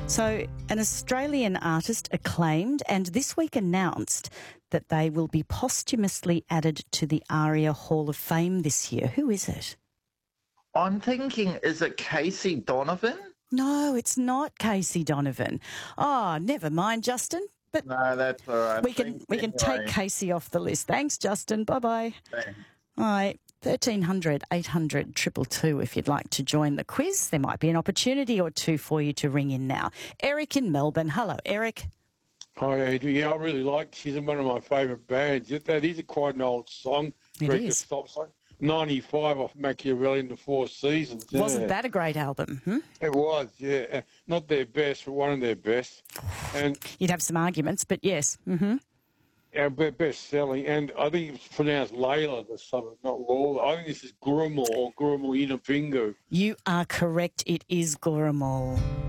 So, an Australian artist acclaimed and this week announced that they will be posthumously added to the ARIA Hall of Fame this year. Who is it? I'm thinking, is it Casey Donovan? No, it's not Casey Donovan. Oh, never mind, Justin. But No, that's all right. we can take Casey off the list. Thanks, Justin. Bye-bye. Thanks. All right. 1300 800 222 if you'd like to join the quiz. There might be an opportunity or two for you to ring in now. Eric in Melbourne. Hello, Eric. Hi, Adrian. Yeah, I really like. She's one of my favourite bands. That is quite an old song. It is. 95 off Machiavelli in the Four Seasons. Yeah. Wasn't that a great album? It was, yeah. Not their best, but one of their best. And You'd have some arguments, but yes. our best-selling. And I think it's pronounced Layla, the son, not Lola. I think this is Gurumul or Gurumul Inapingu. You are correct. It is Gurumul.